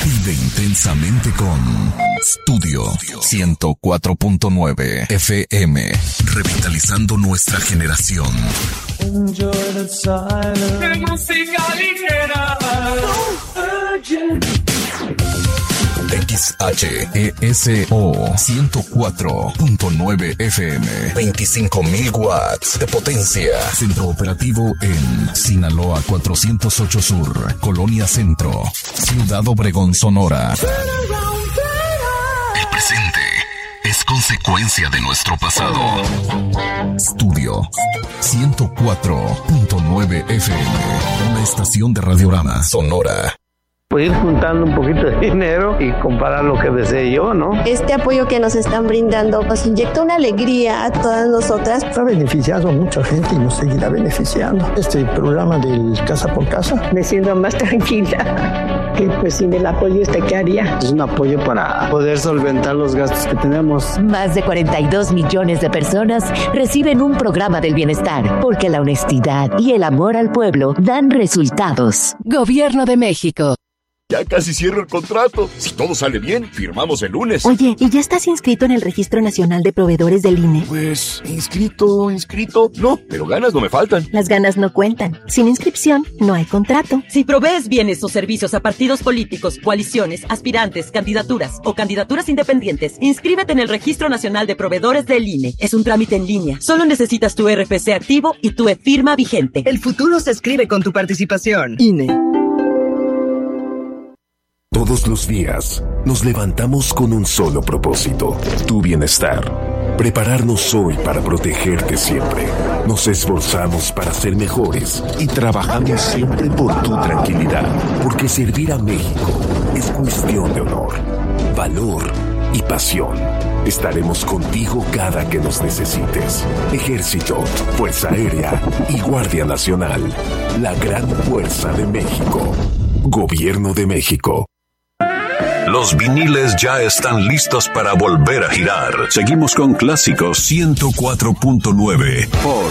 Vive intensamente con Studio 104.9 FM, revitalizando nuestra generación. Enjoy the silence. De música ligera. XHESO 104.9 FM, 25.000 watts de potencia. Centro operativo en Sinaloa 408 Sur, Colonia Centro, Ciudad Obregón, Sonora. El presente es consecuencia de nuestro pasado. Estudio 104.9 FM, una estación de Radiorama Sonora. Pues ir juntando un poquito de dinero y comprar lo que desee yo, ¿no? Este apoyo que nos están brindando nos inyecta una alegría a todas nosotras. Está beneficiando a mucha gente y nos seguirá beneficiando. Este programa del Casa por Casa. Me siento más tranquila. Que pues sin el apoyo ¿qué haría? Es un apoyo para poder solventar los gastos que tenemos. Más de 42 millones de personas reciben un programa del bienestar, porque la honestidad y el amor al pueblo dan resultados. Gobierno de México. Ya casi cierro el contrato. Si todo sale bien, firmamos el lunes. Oye, ¿y ya estás inscrito en el Registro Nacional de Proveedores del INE? Pues, inscrito. No, pero ganas no me faltan. Las ganas no cuentan. Sin inscripción, no hay contrato. Si provees bienes o servicios a partidos políticos, coaliciones, aspirantes, candidaturas o candidaturas independientes, inscríbete en el Registro Nacional de Proveedores del INE. Es un trámite en línea. Solo necesitas tu RFC activo y tu e-firma vigente. El futuro se escribe con tu participación. INE. Todos los días nos levantamos con un solo propósito, tu bienestar. Prepararnos hoy para protegerte siempre. Nos esforzamos para ser mejores y trabajamos siempre por tu tranquilidad. Porque servir a México es cuestión de honor, valor y pasión. Estaremos contigo cada que nos necesites. Ejército, Fuerza Aérea y Guardia Nacional. La gran fuerza de México. Gobierno de México. Los viniles ya están listos para volver a girar. Seguimos con Clásicos 104.9 por